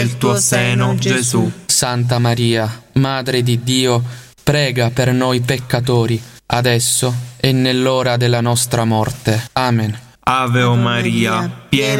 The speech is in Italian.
il tuo seno, Gesù. Santa Maria, Madre di Dio, prega per noi peccatori, adesso e nell'ora della nostra morte. Amen. Ave o Maria, piena